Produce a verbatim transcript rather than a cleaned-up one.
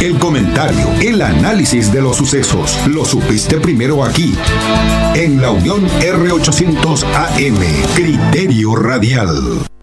El comentario, el análisis de los sucesos, lo supiste primero aquí, en La Unión R ochocientos A M, Criterio Radial.